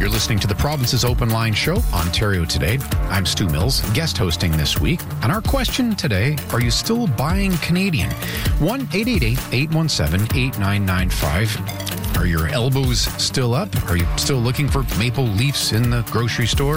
You're listening to the Province's Open Line Show, Ontario Today. I'm Stu Mills, guest hosting this week. And our question today, are you still buying Canadian? 1-888-817-8995. Are your elbows still up? Are you still looking for maple leafs in the grocery store?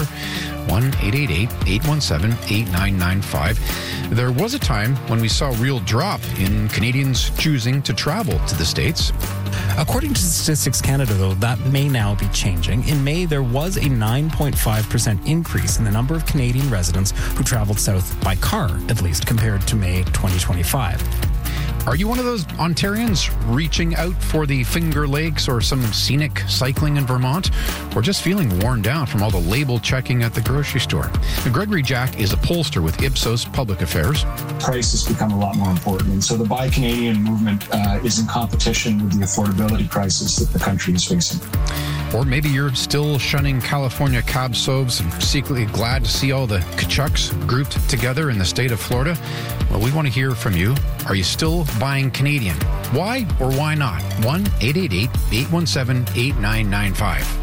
1-888-817-8995. There was a time when we saw a real drop in Canadians choosing to travel to the States. According to Statistics Canada, though, that may now be changing. In May, there was a 9.5% increase in the number of Canadian residents who traveled south by car, at least compared to May 2025. Are you one of those Ontarians reaching out for the Finger Lakes or some scenic cycling in Vermont? Or just feeling worn down from all the label checking at the grocery store? Gregory Jack is a pollster with Ipsos Public Affairs. Price has become a lot more important. And so the Buy Canadian movement is in competition with the affordability crisis that the country is facing. Or maybe you're still shunning California cab sobs and secretly glad to see all the Kachucks grouped together in the state of Florida. Well, we want to hear from you. Are you still buying Canadian? Why or why not? 1-888-817-8995.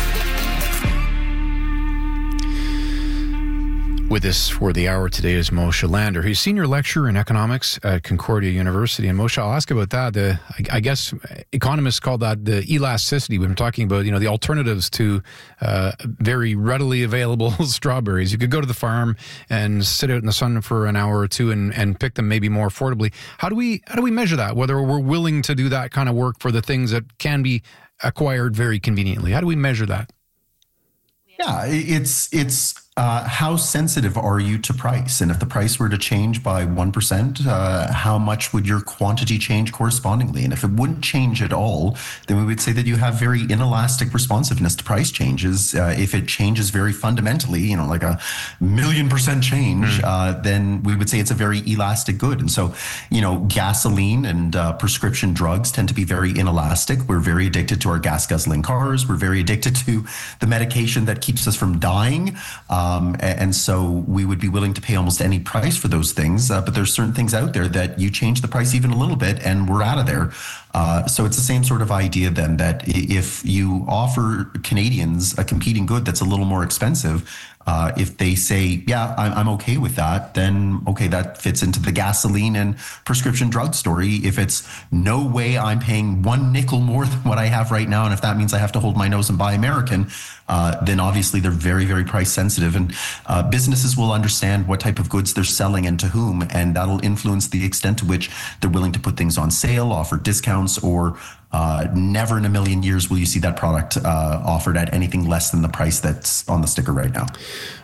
With us for the hour today is Moshe Lander. He's senior lecturer in economics at Concordia University. And Moshe, I'll ask about that. I guess economists call that the elasticity. We've been talking about, the alternatives to very readily available strawberries. You could go to the farm and sit out in the sun for an hour or two and pick them maybe more affordably. How do we measure that? Whether we're willing to do that kind of work for the things that can be acquired very conveniently. How do we measure that? Yeah, it's how sensitive are you to price? And if the price were to change by 1%, how much would your quantity change correspondingly? And if it wouldn't change at all, then we would say that you have very inelastic responsiveness to price changes. If it changes very fundamentally, like 1,000,000% change, then we would say it's a very elastic good. And so, gasoline and prescription drugs tend to be very inelastic. We're very addicted to our gas guzzling cars. We're very addicted to the medication that keeps us from dying. And so we would be willing to pay almost any price for those things. But there's certain things out there that you change the price even a little bit and we're out of there. So it's the same sort of idea then that if you offer Canadians a competing good that's a little more expensive, if they say, yeah, I'm okay with that, then okay, that fits into the gasoline and prescription drug story. If it's no way I'm paying 1 nickel more than what I have right now, and if that means I have to hold my nose and buy American, then obviously they're very, very price sensitive. And businesses will understand what type of goods they're selling and to whom, and that'll influence the extent to which they're willing to put things on sale, offer discounts, or never in a million years will you see that product offered at anything less than the price that's on the sticker right now.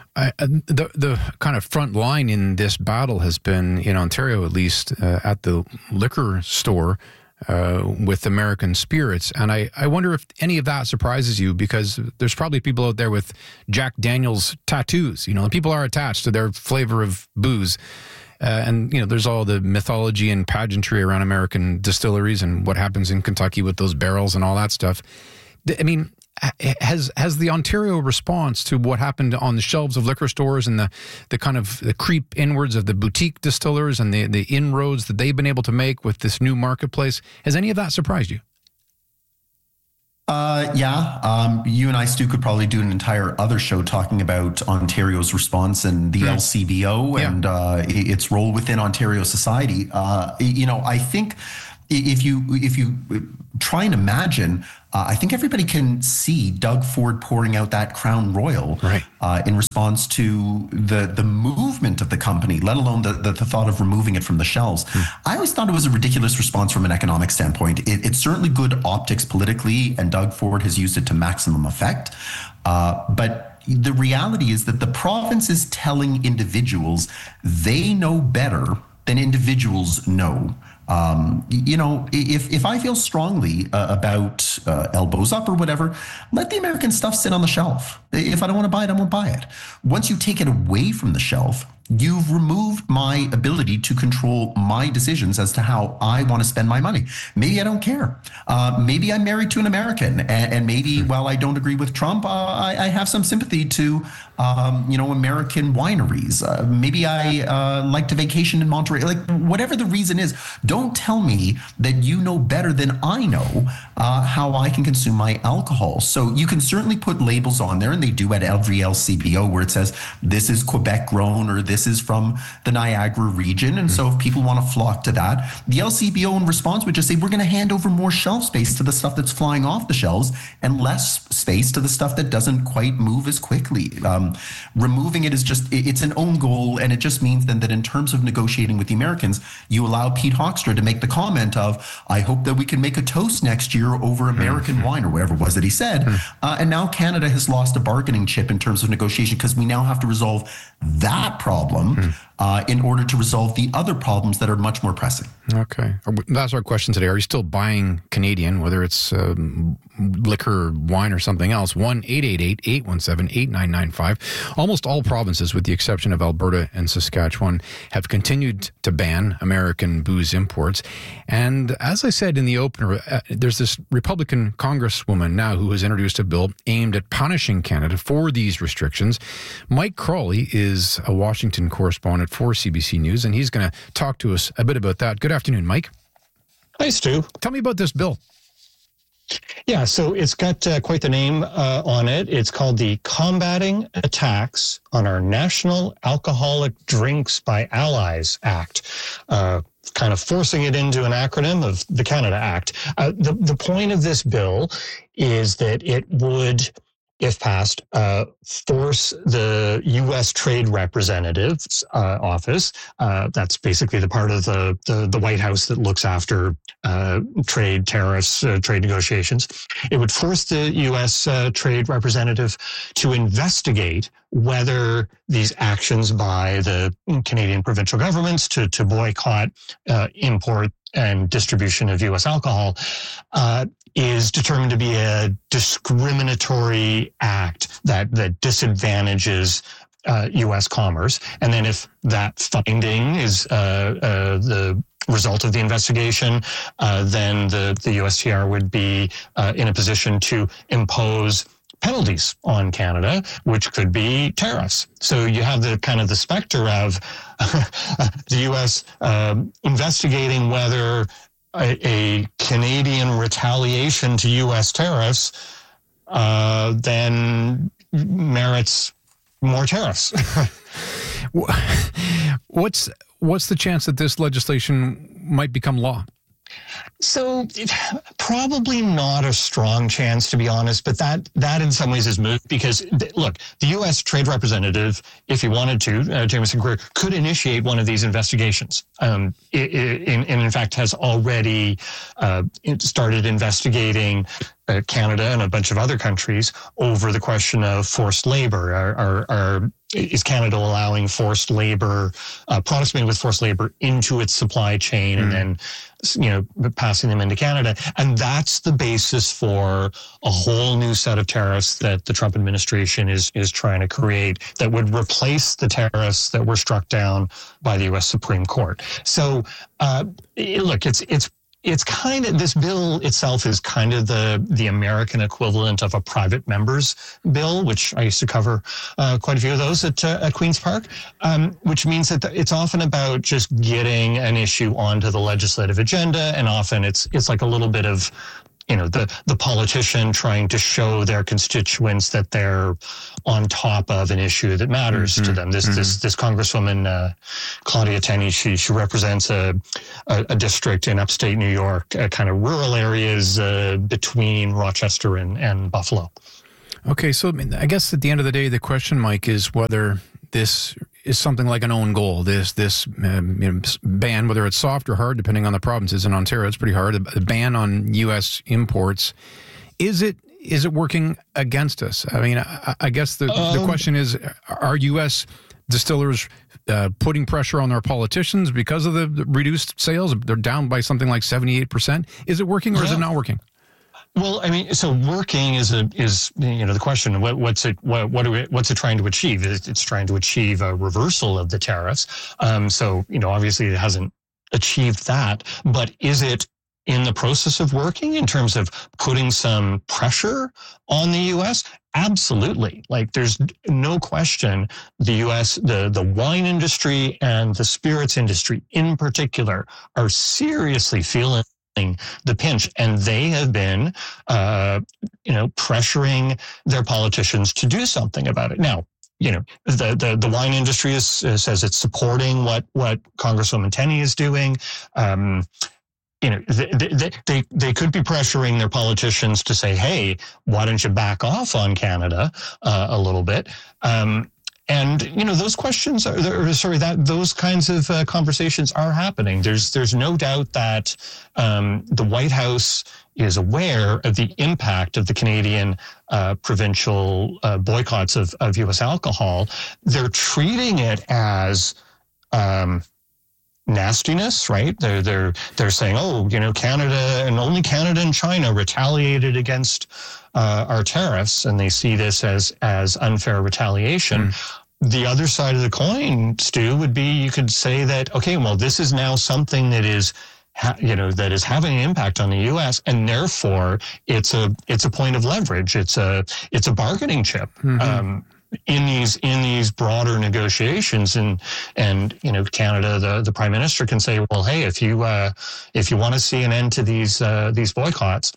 The kind of front line in this battle has been, in Ontario at least, at the liquor store with American Spirits. And I wonder if any of that surprises you, because there's probably people out there with Jack Daniel's tattoos. People are attached to their flavor of booze. And, there's all the mythology and pageantry around American distilleries and what happens in Kentucky with those barrels and all that stuff. I mean, has the Ontario response to what happened on the shelves of liquor stores and the kind of the creep inwards of the boutique distillers and the inroads that they've been able to make with this new marketplace, has any of that surprised you? You and I, Stu, could probably do an entire other show talking about Ontario's response and the LCBO and its role within Ontario society. I think if you try and imagine, I think everybody can see Doug Ford pouring out that Crown Royal in response to the movement of the company, let alone the thought of removing it from the shelves. I always thought it was a ridiculous response from an economic standpoint. It's certainly good optics politically, and Doug Ford has used it to maximum effect. But the reality is that the province is telling individuals they know better than individuals know. If I feel strongly about elbows up or whatever, let the American stuff sit on the shelf. If I don't want to buy it, I won't buy it. Once you take it away from the shelf, you've removed my ability to control my decisions as to how I want to spend my money. Maybe I don't care. Maybe I'm married to an American, and maybe while I don't agree with Trump, I have some sympathy to, American wineries. Maybe I like to vacation in Monterey. Like, whatever the reason is, don't tell me that you know better than I know how I can consume my alcohol. So you can certainly put labels on there, and they do at every LCBO, where it says this is Quebec grown or this is from the Niagara region. And so if people want to flock to that, the LCBO in response would just say, we're going to hand over more shelf space to the stuff that's flying off the shelves and less space to the stuff that doesn't quite move as quickly. Removing it is it's an own goal. And it just means then that in terms of negotiating with the Americans, you allow Pete Hoekstra to make the comment of, I hope that we can make a toast next year over American wine, or whatever it was that he said. And now Canada has lost a bargaining chip in terms of negotiation, because we now have to resolve that problem in order to resolve the other problems that are much more pressing. Okay. That's our question today. Are you still buying Canadian, whether it's liquor, wine, or something else? 1-888-817-8995. Almost all provinces, with the exception of Alberta and Saskatchewan, have continued to ban American booze imports. And as I said in the opener, there's this Republican Congresswoman now who has introduced a bill aimed at punishing Canada for these restrictions. Mike Crawley is a Washington correspondent for CBC News, and he's going to talk to us a bit about that. Good afternoon, Mike. Hi, Stu. Tell me about this bill. Yeah, so it's got quite the name on it. It's called the Combating Attacks on Our National Alcoholic Drinks by Allies Act, kind of forcing it into an acronym of the Canada Act. The point of this bill is that it would, if passed, force the U.S. Trade Representative's office. That's basically the part of the White House that looks after trade, tariffs, trade negotiations. It would force the U.S. Trade Representative to investigate whether these actions by the Canadian provincial governments to boycott import and distribution of U.S. alcohol is determined to be a discriminatory act that disadvantages U.S. commerce. And then if that finding is the result of the investigation, then the USTR would be in a position to impose penalties on Canada, which could be tariffs. So you have the kind of the specter of the U.S. Investigating whether a Canadian retaliation to U.S. tariffs then merits more tariffs. What's the chance that this legislation might become law? So probably not a strong chance, to be honest, but that in some ways is moot because, look, the U.S. Trade Representative, if he wanted to, Jameson Greer, could initiate one of these investigations. And in fact has already started investigating Canada and a bunch of other countries over the question of forced labor. Is Canada allowing forced labor, products made with forced labor into its supply chain and then, passing them into Canada? And that's the basis for a whole new set of tariffs that the Trump administration is trying to create that would replace the tariffs that were struck down by the U.S. Supreme Court. So, look, it's kind of, this bill itself is kind of the American equivalent of a private member's bill, which I used to cover quite a few of those at Queen's Park, which means that it's often about just getting an issue onto the legislative agenda, and often it's like a little bit of the politician trying to show their constituents that they're on top of an issue that matters to them. This Congresswoman, Claudia Tenney, she represents a district in upstate New York, kind of rural areas between Rochester and Buffalo. Okay, so I guess at the end of the day, the question, Mike, is whether this is something like an own goal. This ban, whether it's soft or hard, depending on the provinces. In Ontario, it's pretty hard. The ban on U.S. imports, is it working against us? I mean, I guess the question is, are U.S. distillers putting pressure on their politicians because of the reduced sales? They're down by something like 78%. Is it working or is it not working? Well, I mean, so working is the question. What's it trying to achieve? It's trying to achieve a reversal of the tariffs. So obviously it hasn't achieved that, but is it in the process of working in terms of putting some pressure on the U.S.? Absolutely. Like, there's no question the U.S., the wine industry and the spirits industry in particular are seriously feeling the pinch, and they have been, pressuring their politicians to do something about it. Now, the wine industry says it's supporting what Congresswoman Tenney is doing. They could be pressuring their politicians to say, hey, why don't you back off on Canada a little bit? And those questions those kinds of conversations are happening. There's no doubt that the White House is aware of the impact of the Canadian provincial boycotts of U.S. alcohol. They're treating it as nastiness, right? They're saying, Canada and only Canada and China retaliated against our tariffs, and they see this as unfair retaliation. The other side of the coin, Stu, would be you could say that, okay, well, this is now something that is that is having an impact on the U.S. and therefore it's a point of leverage. It's a bargaining chip. In these broader negotiations, and Canada, the Prime Minister can say, well, hey, if you want to see an end to these boycotts,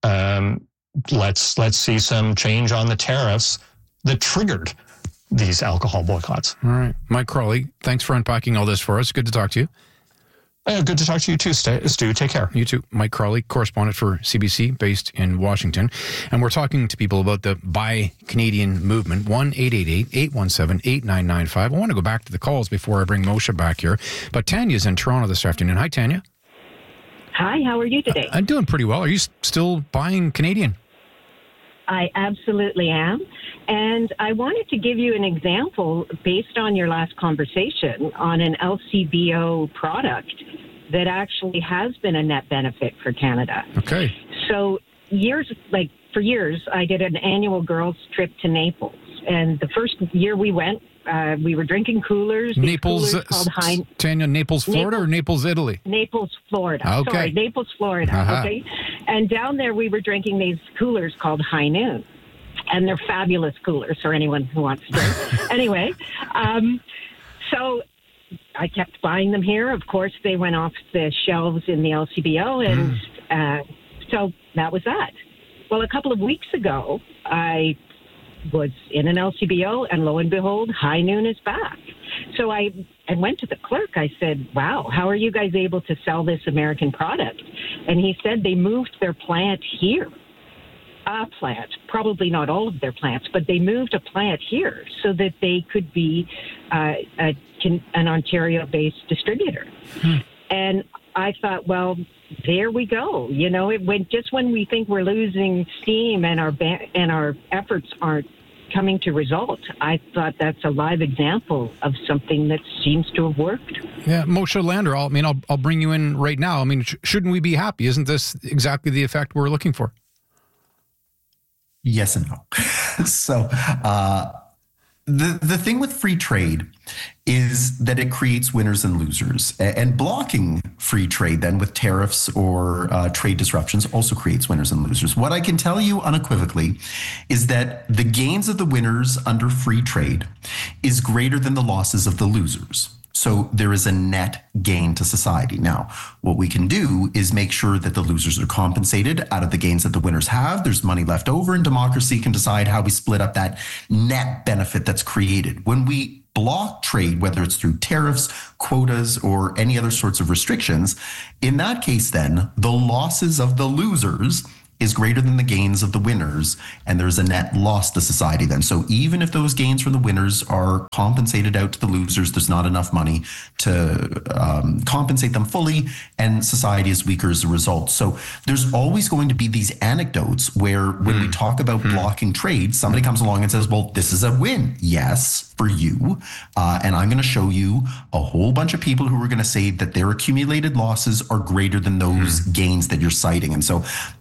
let's see some change on the tariffs that triggered these alcohol boycotts. All right, Mike Crawley, thanks for unpacking all this for us. Good to talk to you. Good to talk to you too, Stu. Take care. You too. Mike Crawley, correspondent for CBC, based in Washington. And we're talking to people about the Buy Canadian movement, 1-888-817-8995. I want to go back to the calls before I bring Moshe back here. But Tanya's in Toronto this afternoon. Hi, Tanya. Hi, how are you today? I'm doing pretty well. Are you still buying Canadian? I absolutely am. And I wanted to give you an example based on your last conversation on an LCBO product that actually has been a net benefit for Canada. Okay. So for years, I did an annual girls' trip to Naples. And the first year we went, we were drinking coolers. Naples, Tanya, Naples, Florida, or Naples, Italy? Naples, Florida. Okay. Sorry, Naples, Florida. Uh-huh. Okay. And down there we were drinking these coolers called High Noon. And they're fabulous coolers for anyone who wants to drink. Anyway, so I kept buying them here. Of course, they went off the shelves in the LCBO, and so that was that. Well, a couple of weeks ago, I was in an LCBO, and lo and behold, High Noon is back. So I went to the clerk. I said, wow, how are you guys able to sell this American product? And he said they moved their plant here. A plant, probably not all of their plants, but they moved a plant here so that they could be an Ontario-based distributor. And I thought, well, there we go. When we think we're losing steam and our efforts aren't coming to result, I thought that's a live example of something that seems to have worked. Yeah, Moshe Lander, I'll bring you in right now. I mean, shouldn't we be happy? Isn't this exactly the effect we're looking for? Yes and no. So the thing with free trade is that it creates winners and losers. And blocking free trade then with tariffs or trade disruptions also creates winners and losers. What I can tell you unequivocally is that the gains of the winners under free trade is greater than the losses of the losers. So there is a net gain to society. Now, what we can do is make sure that the losers are compensated out of the gains that the winners have. There's money left over, and democracy can decide how we split up that net benefit that's created. When we block trade, whether it's through tariffs, quotas, or any other sorts of restrictions, in that case, then the losses of the losers is greater than the gains of the winners, and there's a net loss to society then. So even if those gains from the winners are compensated out to the losers, there's not enough money to compensate them fully, and society is weaker as a result. So there's always going to be these anecdotes where when we talk about blocking trade, somebody comes along and says, well, this is a win. Yes, for you. And I'm going to show you a whole bunch of people who are going to say that their accumulated losses are greater than those gains that you're citing. And so,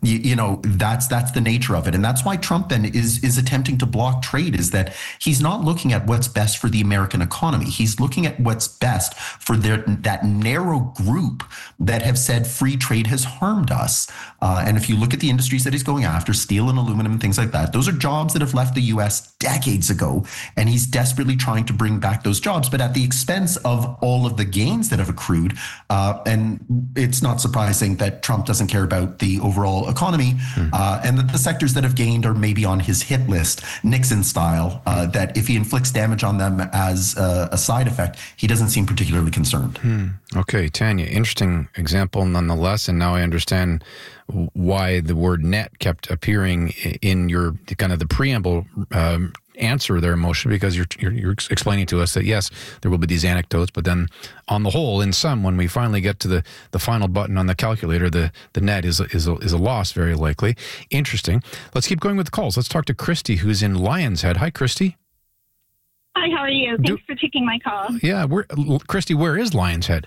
that's the nature of it. And that's why Trump then is attempting to block trade, is that he's not looking at what's best for the American economy. He's looking at what's best for that narrow group that have said free trade has harmed us. And if you look at the industries that he's going after, steel and aluminum and things like that, those are jobs that have left the U.S. decades ago. And he's desperately trying to bring back those jobs, but at the expense of all of the gains that have accrued. And it's not surprising that Trump doesn't care about the overall economy, and that the sectors that have gained are maybe on his hit list, Nixon style, that if he inflicts damage on them as a side effect, he doesn't seem particularly concerned. Okay, Tanya, interesting example nonetheless, and now I understand why the word net kept appearing in your kind of the preamble answer there, Moshe, because you're explaining to us that yes, there will be these anecdotes, but then on the whole, in sum, when we finally get to the final button on the calculator, the net is a loss, very likely. Interesting. Let's keep going with the calls. Let's talk to Christy, who's in Lion's Head. Hi, Christy. Hi, how are you? Thanks for taking my call. Yeah, Christy, where is Lion's Head?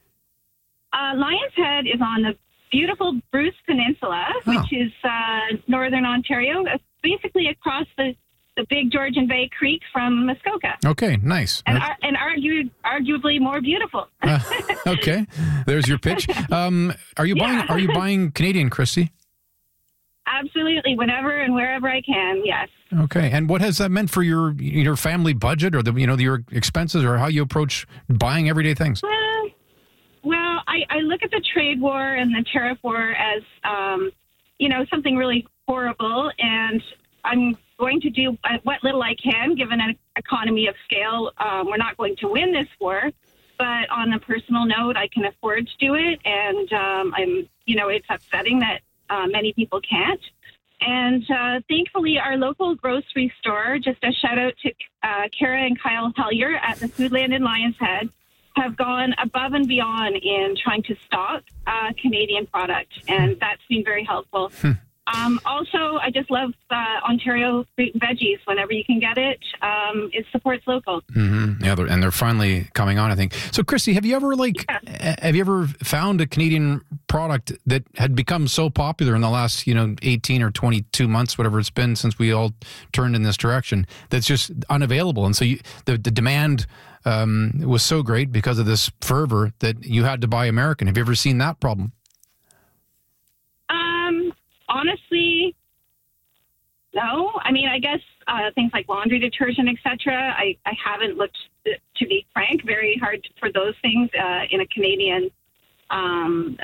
Lion's Head is on the beautiful Bruce Peninsula, which is northern Ontario, basically across the big Georgian Bay Creek from Muskoka. Okay, nice. And arguably more beautiful. Okay, there's your pitch. Are you buying Canadian, Christy? Absolutely, whenever and wherever I can. Yes. Okay, and what has that meant for your family budget, or your expenses, or how you approach buying everyday things? Well, I look at the trade war and the tariff war as something really horrible, and I'm going to do what little I can, given an economy of scale. We're not going to win this war, but on a personal note, I can afford to do it, and it's upsetting that many people can't. And thankfully, our local grocery store, just a shout out to Kara and Kyle Hellier at the Foodland in Lion's Head, have gone above and beyond in trying to stock Canadian product, and that's been very helpful. Also, I just love Ontario fruit and veggies. Whenever you can get it, it supports local. Mm-hmm. Yeah, and they're finally coming on, I think. So, Christy, have you ever found a Canadian product that had become so popular in the last 18 or 22 months, whatever it's been since we all turned in this direction, that's just unavailable? And so the demand was so great because of this fervor that you had to buy American. Have you ever seen that problem? Honestly, no. I mean, I guess things like laundry detergent, etc. I haven't looked, to be frank, very hard for those things in a Canadian, from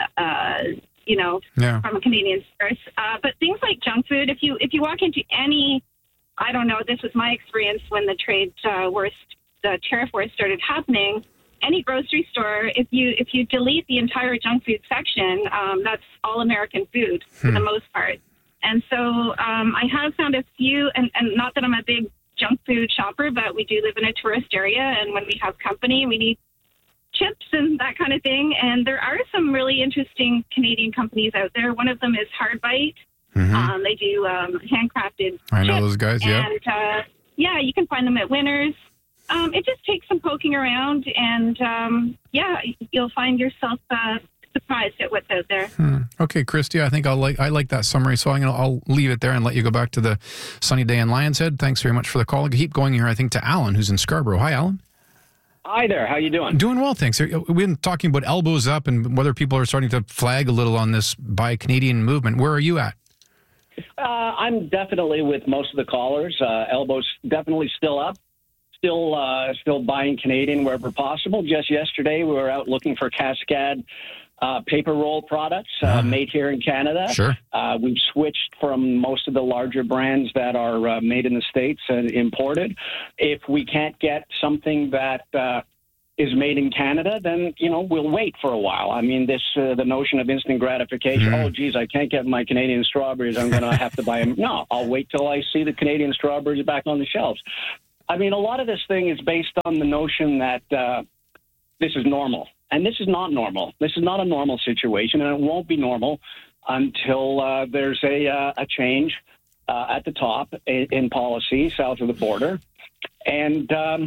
a Canadian source. But things like junk food, if you walk into any, I don't know, this was my experience when the the tariff war started happening. Any grocery store, if you delete the entire junk food section, that's all American food for the most part. And so I have found a few, and not that I'm a big junk food shopper, but we do live in a tourist area, and when we have company, we need chips and that kind of thing. And there are some really interesting Canadian companies out there. One of them is Hardbite. Mm-hmm. They do handcrafted I know chips, those guys, yeah. And you can find them at Winners. It just takes some poking around, and you'll find yourself surprised at what's out there. Okay, Christy, I think I like that summary, so I'll leave it there and let you go back to the sunny day in Lion's Head. Thanks very much for the call. I'll keep going here, I think, to Alan, who's in Scarborough. Hi, Alan. Hi there. How you doing? Doing well, thanks. We've been talking about elbows up and whether people are starting to flag a little on this Buy Canadian movement. Where are you at? I'm definitely with most of the callers. Elbows definitely still up. Still buying Canadian wherever possible. Just yesterday, we were out looking for Cascade paper roll products made here in Canada. Sure. We've switched from most of the larger brands that are made in the States and imported. If we can't get something that is made in Canada, then, we'll wait for a while. I mean, the notion of instant gratification, oh, geez, I can't get my Canadian strawberries, I'm going to have to buy them. No, I'll wait till I see the Canadian strawberries back on the shelves. I mean, a lot of this thing is based on the notion that this is normal. And this is not normal. This is not a normal situation, and it won't be normal until there's a change at the top in policy south of the border. And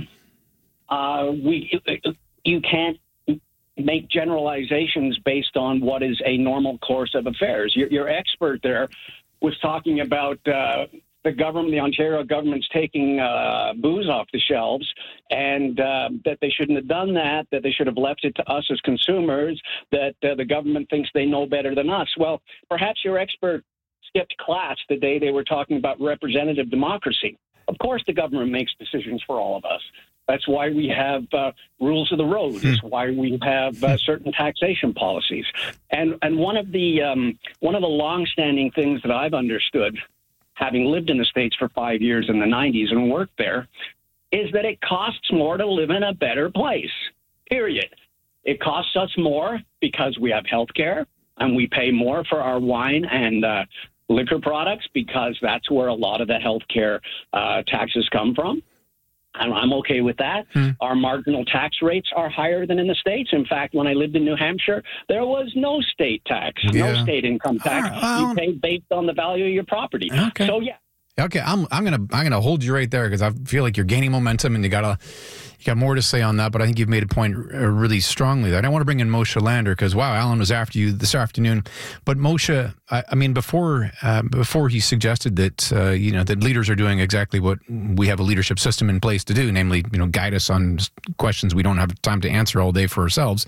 you can't make generalizations based on what is a normal course of affairs. Your expert there was talking about the Ontario government's taking booze off the shelves, and that they shouldn't have done that, that they should have left it to us as consumers, that the government thinks they know better than us. Well, perhaps your expert skipped class the day they were talking about representative democracy. Of course, the government makes decisions for all of us. That's why we have rules of the road. It's why we have certain taxation policies. And one of the longstanding things that I've understood, having lived in the States for 5 years in the 90s and worked there, is that it costs more to live in a better place, period. It costs us more because we have health care, and we pay more for our wine and liquor products because that's where a lot of the health care taxes come from. And I'm okay with that. Our marginal tax rates are higher than in the States. In fact, when I lived in New Hampshire, there was no state tax, no state income tax. You pay based on the value of your property. Okay. So, yeah. Okay, I'm gonna hold you right there because I feel like you're gaining momentum and you got more to say on that. But I think you've made a point really strongly there. And I want to bring in Moshe Lander because Alan was after you this afternoon. But Moshe, I mean, before he suggested that that leaders are doing exactly what we have a leadership system in place to do, namely guide us on questions we don't have time to answer all day for ourselves.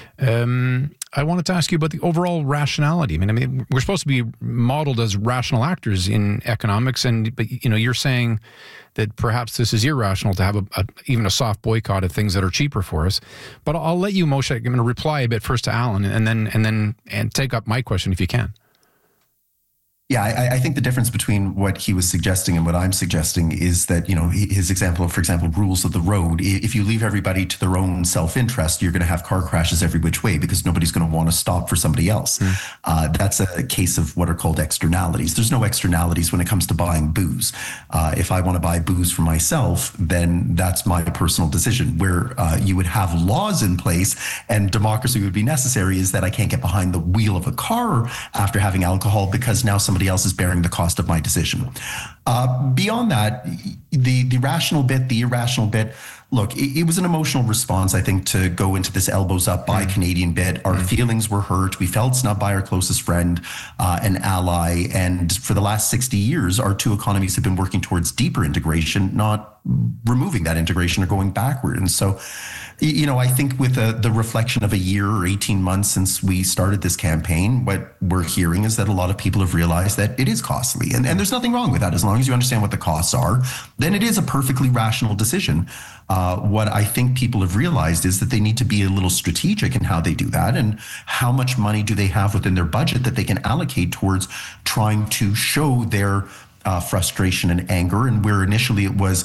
I wanted to ask you about the overall rationality. I mean, we're supposed to be modeled as rational actors in economics, but you're saying that perhaps this is irrational to have even a soft boycott of things that are cheaper for us. But I'll let you, Moshe, I'm going to reply a bit first to Alan, and then take up my question if you can. Yeah, I think the difference between what he was suggesting and what I'm suggesting is that, his example of, for example, rules of the road. If you leave everybody to their own self-interest, you're going to have car crashes every which way because nobody's going to want to stop for somebody else. That's a case of what are called externalities. There's no externalities when it comes to buying booze. If I want to buy booze for myself, then that's my personal decision. Where you would have laws in place and democracy would be necessary is that I can't get behind the wheel of a car after having alcohol because now somebody else is bearing the cost of my decision. Beyond that, the rational bit, the irrational bit, look, it was an emotional response, I think, to go into this elbows up by Canadian bit. Our feelings were hurt. We felt snubbed by our closest friend and ally. And for the last 60 years, our two economies have been working towards deeper integration, not removing that integration or going backward. And so, I think with the reflection of a year or 18 months since we started this campaign, what we're hearing is that a lot of people have realized that it is costly. And there's nothing wrong with that. As long as you understand what the costs are, then it is a perfectly rational decision. What I think people have realized is that they need to be a little strategic in how they do that and how much money do they have within their budget that they can allocate towards trying to show their frustration and anger. And where initially it was,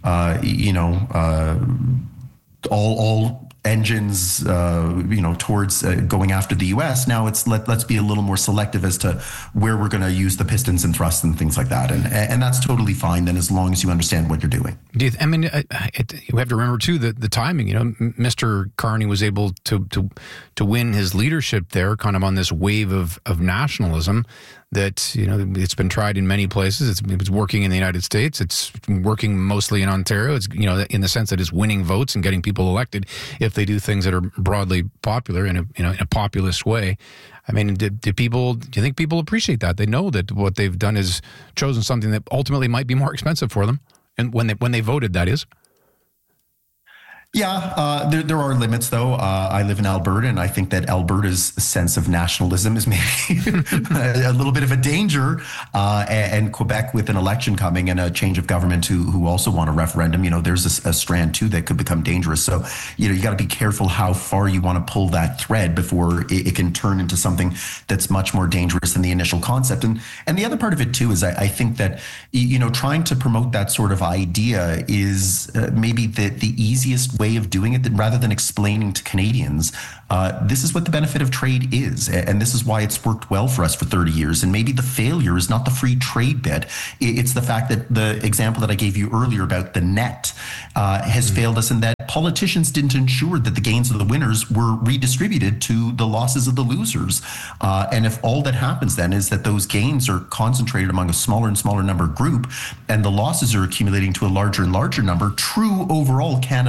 all engines, towards going after the U.S. Now it's let's be a little more selective as to where we're going to use the pistons and thrusts and things like that, and that's totally fine. Then, as long as you understand what you're doing. You have to remember too the timing. Mr. Carney was able to win his leadership there, kind of on this wave of nationalism. That it's been tried in many places. It's working in the United States. It's working mostly in Ontario. It's in the sense that it's winning votes and getting people elected if they do things that are broadly popular in a populist way. I mean, do you think people appreciate that? They know that what they've done is chosen something that ultimately might be more expensive for them, and when they voted, that is. Yeah, there are limits, though. I live in Alberta, and I think that Alberta's sense of nationalism is maybe a little bit of a danger. And Quebec, with an election coming and a change of government who also want a referendum, there's a strand, too, that could become dangerous. So, you got to be careful how far you want to pull that thread before it can turn into something that's much more dangerous than the initial concept. And the other part of it, too, is I think that, trying to promote that sort of idea is maybe the easiest way of doing it, rather than explaining to Canadians, this is what the benefit of trade is, and this is why it's worked well for us for 30 years. And maybe the failure is not the free trade bit. It's the fact that the example that I gave you earlier about the net has failed us, and that politicians didn't ensure that the gains of the winners were redistributed to the losses of the losers. And if all that happens then is that those gains are concentrated among a smaller and smaller number group, and the losses are accumulating to a larger and larger number, true overall Canada is better.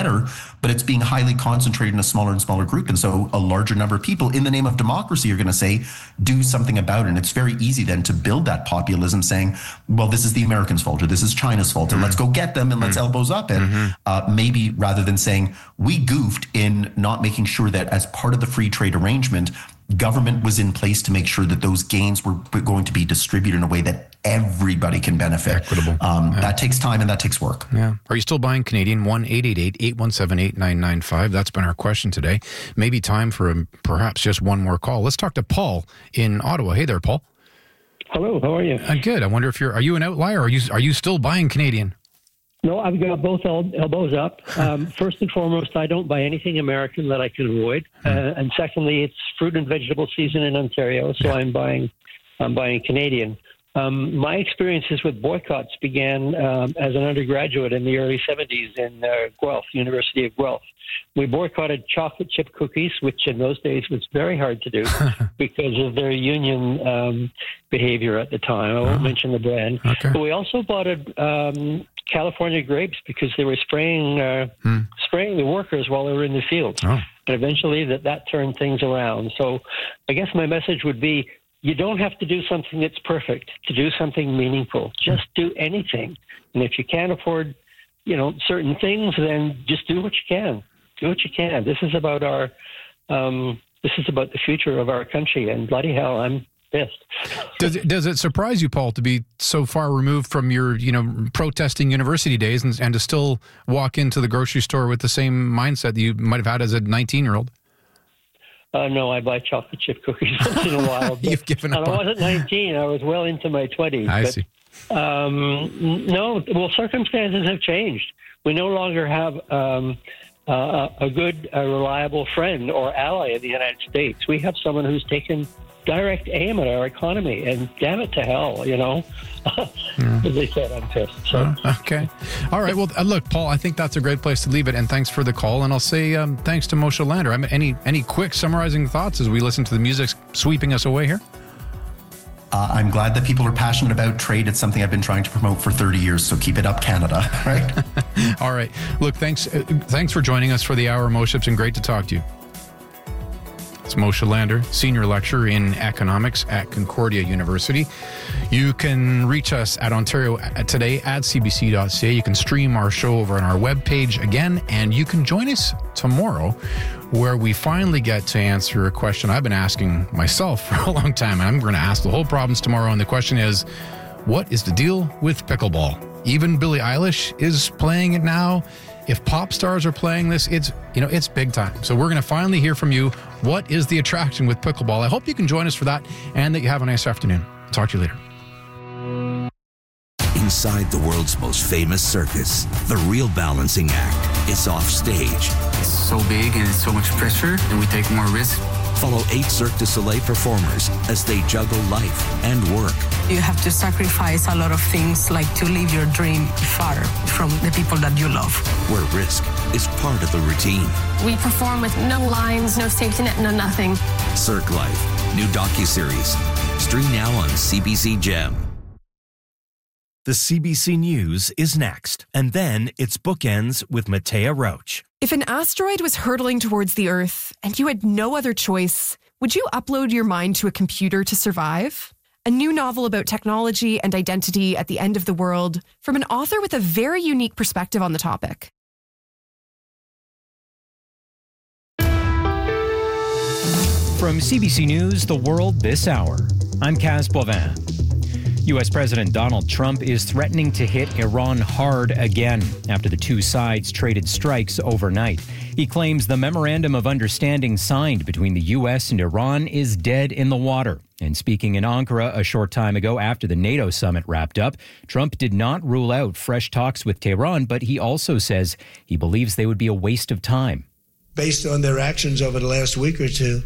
better, but it's being highly concentrated in a smaller and smaller group. And so a larger number of people in the name of democracy are going to say, do something about it. And it's very easy then to build that populism saying, well, this is the Americans' fault or this is China's fault and let's go get them and let's elbows up. And maybe rather than saying we goofed in not making sure that as part of the free trade arrangement, government was in place to make sure that those gains were going to be distributed in a way that everybody can benefit. Equitable. That takes time and that takes work. Yeah. Are you still buying Canadian? 1-888-817-8995. That's been our question today. Maybe time for perhaps just one more call. Let's talk to Paul in Ottawa. Hey there, Paul. Hello. How are you? Good. I wonder if are you an outlier? Or are you still buying Canadian? No, I've got both elbows up. First and foremost, I don't buy anything American that I can avoid. And secondly, it's fruit and vegetable season in Ontario, so I'm buying Canadian. My experiences with boycotts began as an undergraduate in the early 70s in Guelph, University of Guelph. We boycotted chocolate chip cookies, which in those days was very hard to do because of their union behavior at the time. I won't mention the brand. Okay. But we also bought California grapes because they were spraying the workers while they were in the fields. And eventually that turned things around. So I guess my message would be, you don't have to do something that's perfect to do something meaningful. Just do anything. And if you can't afford, certain things, then just do what you can. Do what you can. This is about this is about the future of our country. And bloody hell, I'm pissed. Does it surprise you, Paul, to be so far removed from your, protesting university days and to still walk into the grocery store with the same mindset that you might have had as a 19-year-old? No, I buy chocolate chip cookies once in a while. You've given up. I wasn't 19. I was well into my 20s. I see. No, well, circumstances have changed. We no longer have a good, reliable friend or ally in the United States. We have someone who's taken direct aim at our economy, and damn it to hell, As they said, I'm pissed. So. Okay. All right. Well, look, Paul, I think that's a great place to leave it, and thanks for the call. And I'll say thanks to Moshe Lander. Any quick summarizing thoughts as we listen to the music sweeping us away here? I'm glad that people are passionate about trade. It's something I've been trying to promote for 30 years, so keep it up, Canada. Right? All right. Look, thanks for joining us for the hour, Moshe. It's been great to talk to you. It's Moshe Lander, Senior Lecturer in Economics at Concordia University. You can reach us at Ontario Today at cbc.ca. You can stream our show over on our webpage again, and you can join us tomorrow where we finally get to answer a question I've been asking myself for a long time, and I'm going to ask the whole province tomorrow, and the question is, what is the deal with pickleball? Even Billie Eilish is playing it now. If pop stars are playing this, it's big time. So we're going to finally hear from you. What is the attraction with pickleball? I hope you can join us for that and that you have a nice afternoon. Talk to you later. Inside the world's most famous circus, the real balancing act is off stage. It's so big and it's so much pressure and we take more risk. Follow 8 Cirque du Soleil performers as they juggle life and work. You have to sacrifice a lot of things, like to leave your dream far from the people that you love. Where risk is part of the routine. We perform with no lines, no safety net, no nothing. Cirque Life, new docuseries. Stream now on CBC Gem. The CBC News is next, and then it's Bookends with Matea Roach. If an asteroid was hurtling towards the Earth and you had no other choice, would you upload your mind to a computer to survive? A new novel about technology and identity at the end of the world from an author with a very unique perspective on the topic. From CBC News, The World This Hour, I'm Kaz Boivin. U.S. President Donald Trump is threatening to hit Iran hard again after the two sides traded strikes overnight. He claims the memorandum of understanding signed between the U.S. and Iran is dead in the water. And speaking in Ankara a short time ago after the NATO summit wrapped up, Trump did not rule out fresh talks with Tehran, but he also says he believes they would be a waste of time. Based on their actions over the last week or two,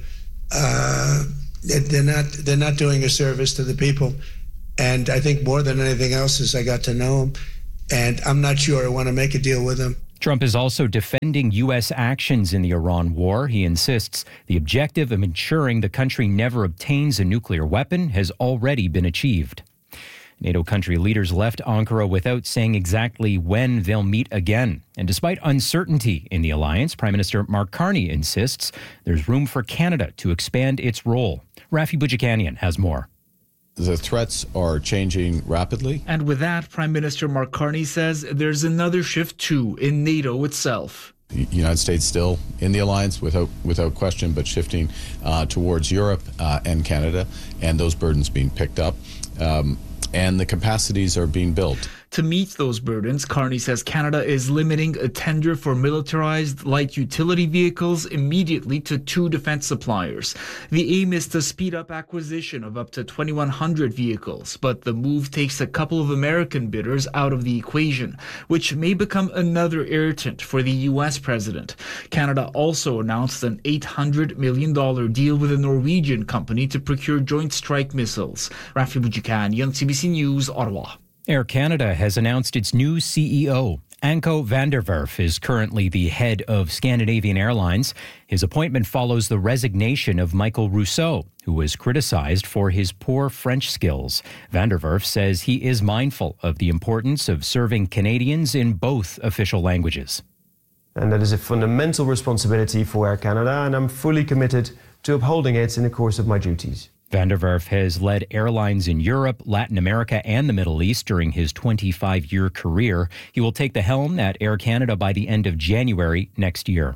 they're not doing a service to the people. And I think more than anything else is I got to know him, and I'm not sure I want to make a deal with him. Trump is also defending U.S. actions in the Iran war. He insists the objective of ensuring the country never obtains a nuclear weapon has already been achieved. NATO country leaders left Ankara without saying exactly when they'll meet again. And despite uncertainty in the alliance, Prime Minister Mark Carney insists there's room for Canada to expand its role. Rafi Boudjikanian has more. The threats are changing rapidly. And with that, Prime Minister Mark Carney says there's another shift too in NATO itself. The United States still in the alliance without question, but shifting towards Europe and Canada, and those burdens being picked up, and the capacities are being built. To meet those burdens, Carney says Canada is limiting a tender for militarized light utility vehicles immediately to 2 defense suppliers. The aim is to speed up acquisition of up to 2,100 vehicles, but the move takes a couple of American bidders out of the equation, which may become another irritant for the U.S. president. Canada also announced an $800 million deal with a Norwegian company to procure Joint Strike missiles. Rafi Boudjikanian, CBC News, Ottawa. Air Canada has announced its new CEO. Anko van der Werf is currently the head of Scandinavian Airlines. His appointment follows the resignation of Michael Rousseau, who was criticized for his poor French skills. Van der Werf says he is mindful of the importance of serving Canadians in both official languages. And that is a fundamental responsibility for Air Canada, and I'm fully committed to upholding it in the course of my duties. Van der Werf has led airlines in Europe, Latin America, and the Middle East during his 25-year career. He will take the helm at Air Canada by the end of January next year.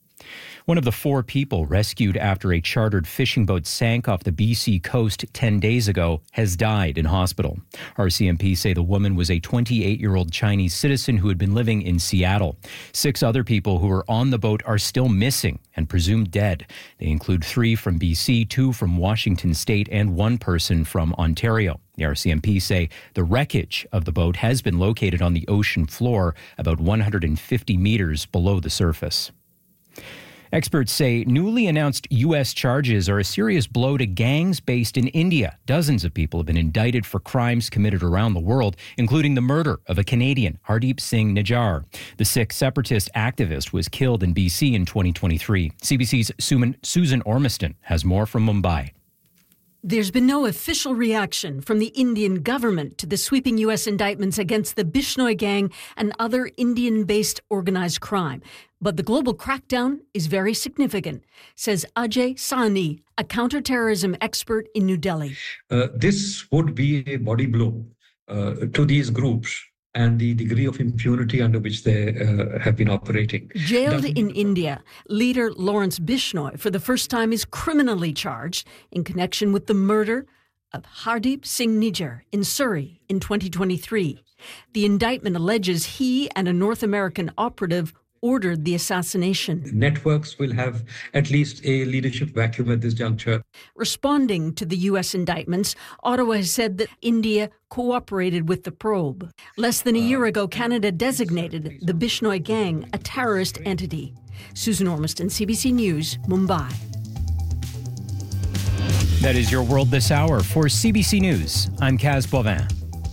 One of the 4 people rescued after a chartered fishing boat sank off the BC coast 10 days ago has died in hospital. RCMP say the woman was a 28-year-old Chinese citizen who had been living in Seattle. 6 other people who were on the boat are still missing and presumed dead. They include 3 from BC, 2 from Washington State, and 1 person from Ontario. The RCMP say the wreckage of the boat has been located on the ocean floor about 150 meters below the surface. Experts say newly announced U.S. charges are a serious blow to gangs based in India. Dozens of people have been indicted for crimes committed around the world, including the murder of a Canadian, Hardeep Singh Nijjar. The Sikh separatist activist was killed in B.C. in 2023. CBC's Susan Ormiston has more from Mumbai. There's been no official reaction from the Indian government to the sweeping U.S. indictments against the Bishnoi gang and other Indian-based organized crime. But the global crackdown is very significant, says Ajay Sahni, a counterterrorism expert in New Delhi. This would be a body blow to these groups and the degree of impunity under which they have been operating. Jailed in India, leader Lawrence Bishnoi for the first time is criminally charged in connection with the murder of Hardeep Singh Nijjar in Surrey in 2023. The indictment alleges he and a North American operative ordered the assassination. Networks will have at least a leadership vacuum at this juncture. Responding to the U.S. indictments, Ottawa has said that India cooperated with the probe. Less than a year ago, Canada designated the Bishnoi gang a terrorist entity. Susan Ormiston, CBC News, Mumbai. That is your World This Hour. For CBC News, I'm Kaz Bovin.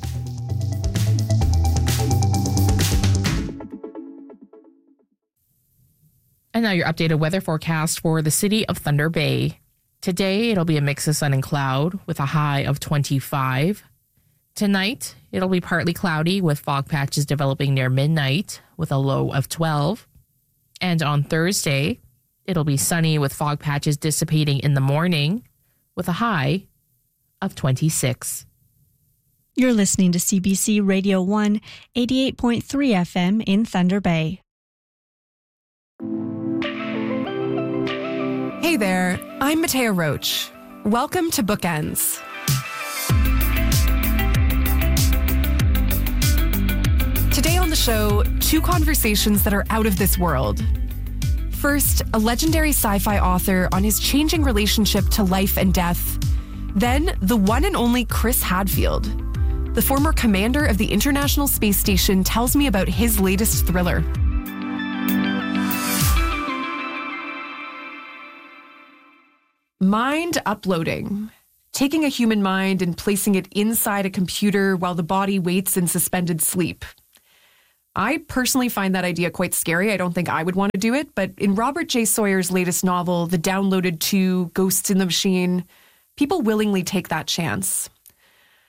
And now your updated weather forecast for the city of Thunder Bay. Today, it'll be a mix of sun and cloud with a high of 25. Tonight, it'll be partly cloudy with fog patches developing near midnight with a low of 12. And on Thursday, it'll be sunny with fog patches dissipating in the morning with a high of 26. You're listening to CBC Radio 1, 88.3 FM in Thunder Bay. Hey there, I'm Matea Roach. Welcome to Bookends. Today on the show, 2 conversations that are out of this world. First, a legendary sci-fi author on his changing relationship to life and death. Then, the one and only Chris Hadfield. The former commander of the International Space Station tells me about his latest thriller. Mind uploading. Taking a human mind and placing it inside a computer while the body waits in suspended sleep. I personally find that idea quite scary. I don't think I would want to do it, but in Robert J. Sawyer's latest novel, The Downloaded 2, Ghosts in the Machine, people willingly take that chance.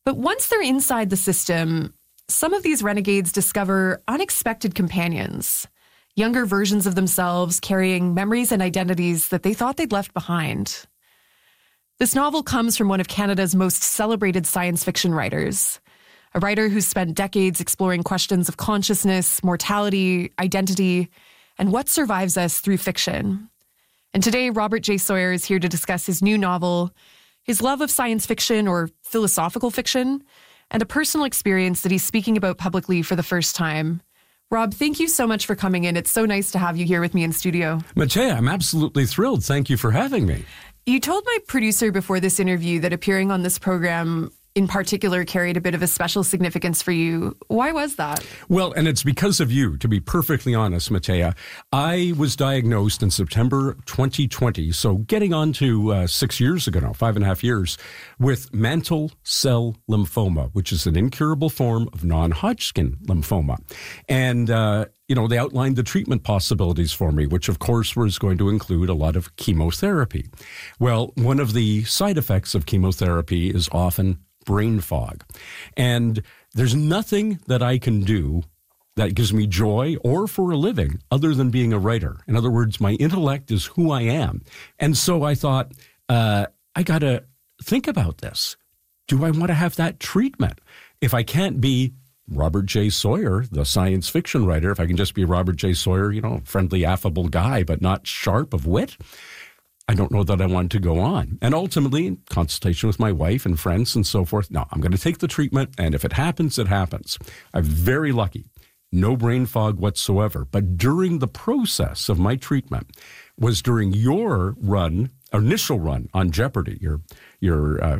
But once they're inside the system, some of these renegades discover unexpected companions, younger versions of themselves carrying memories and identities that they thought they'd left behind. This novel comes from one of Canada's most celebrated science fiction writers, a writer who's spent decades exploring questions of consciousness, mortality, identity, and what survives us through fiction. And today, Robert J. Sawyer is here to discuss his new novel, his love of science fiction or philosophical fiction, and a personal experience that he's speaking about publicly for the first time. Rob, thank you so much for coming in. It's so nice to have you here with me in studio. Matea, I'm absolutely thrilled. Thank you for having me. You told my producer before this interview that appearing on this program in particular carried a bit of a special significance for you. Why was that? Well, and it's because of you, to be perfectly honest, Matea. I was diagnosed in September 2020, so getting on to 6 years ago now, 5.5 years, with mantle cell lymphoma, which is an incurable form of non-Hodgkin lymphoma. And, they outlined the treatment possibilities for me, which of course was going to include a lot of chemotherapy. Well, one of the side effects of chemotherapy is often brain fog. And there's nothing that I can do that gives me joy or for a living other than being a writer. In other words, my intellect is who I am. And so I thought, I got to think about this. Do I want to have that treatment? If I can't be Robert J. Sawyer, the science fiction writer, if I can just be Robert J. Sawyer, friendly, affable guy, but not sharp of wit, I don't know that I want to go on. And ultimately, in consultation with my wife and friends and so forth, no, I'm going to take the treatment, and if it happens, it happens. I'm very lucky. No brain fog whatsoever. But during the process of my treatment was during your initial run on Jeopardy, your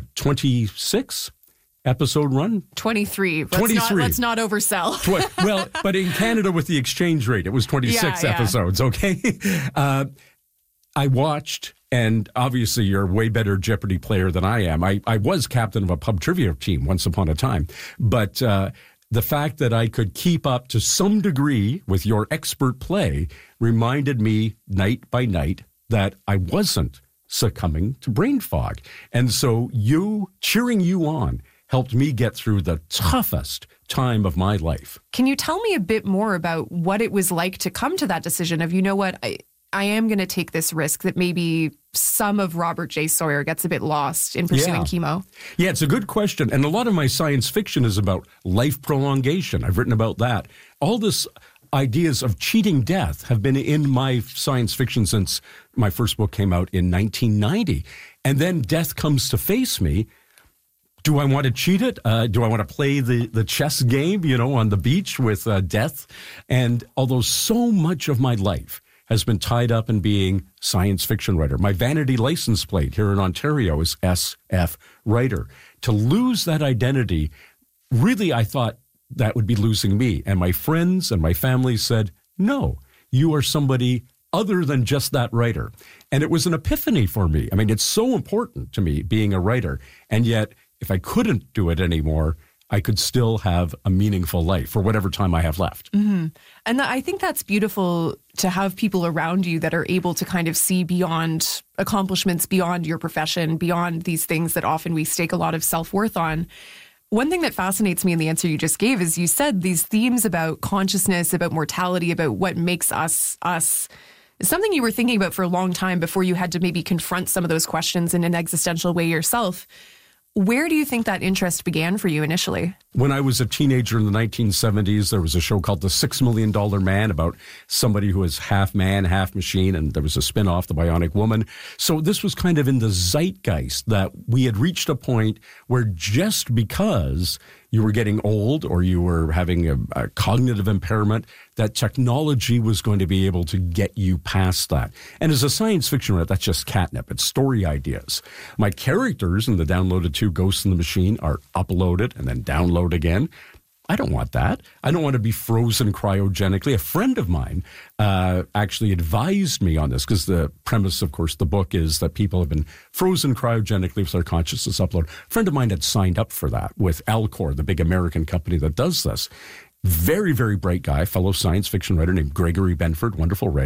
26 episode run? 23. 23. Let's not oversell. Well, but in Canada with the exchange rate, it was 26 episodes, okay? I watched, and obviously you're a way better Jeopardy player than I am. I was captain of a pub trivia team once upon a time. But the fact that I could keep up to some degree with your expert play reminded me night by night that I wasn't succumbing to brain fog. And so cheering you on helped me get through the toughest time of my life. Can you tell me a bit more about what it was like to come to that decision of, I am going to take this risk that maybe some of Robert J. Sawyer gets a bit lost in pursuing chemo? Yeah, it's a good question. And a lot of my science fiction is about life prolongation. I've written about that. All this ideas of cheating death have been in my science fiction since my first book came out in 1990. And then death comes to face me. Do I want to cheat it? Do I want to play the chess game, on the beach with death? And although so much of my life has been tied up in being science fiction writer. My vanity license plate here in Ontario is SF writer. To lose that identity, really, I thought that would be losing me. And my friends and my family said, no, you are somebody other than just that writer. And it was an epiphany for me. I mean, it's so important to me being a writer. And yet, if I couldn't do it anymore, I could still have a meaningful life for whatever time I have left. Mm-hmm. And I think that's beautiful to have people around you that are able to kind of see beyond accomplishments, beyond your profession, beyond these things that often we stake a lot of self-worth on. One thing that fascinates me in the answer you just gave is you said these themes about consciousness, about mortality, about what makes us us. Something you were thinking about for a long time before you had to maybe confront some of those questions in an existential way yourself. Where do you think that interest began for you initially? When I was a teenager in the 1970s, there was a show called The $6 Million Man about somebody who was half man, half machine, and there was a spin-off, The Bionic Woman. So this was kind of in the zeitgeist that we had reached a point where just because you were getting old or you were having a cognitive impairment, that technology was going to be able to get you past that. And as a science fiction writer, that's just catnip. It's story ideas. My characters in the downloaded 2 Ghosts in the Machine are uploaded and then download again. I don't want that. I don't want to be frozen cryogenically. A friend of mine actually advised me on this because the premise, of course, the book is that people have been frozen cryogenically with their consciousness upload. A friend of mine had signed up for that with Alcor, the big American company that does this. Very, very bright guy, fellow science fiction writer named Gregory Benford, wonderful writer.